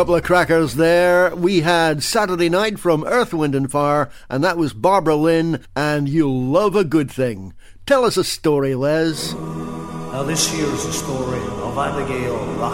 Couple of crackers there. We had Saturday Night from Earth, Wind and Fire, and that was Barbara Lynn and You'll Love a Good Thing. Tell us a story, Les. Now this here's the story of Abigail